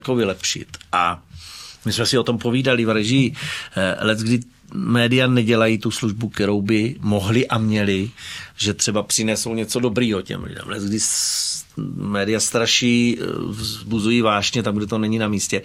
jako vylepšit. A my jsme si o tom povídali v režii. Leckdy média nedělají tu službu, kterou by mohli a měli, že třeba přinesou něco dobrýho těm lidem. Leckdy média straší, vzbuzují vášně tam, kde to není na místě.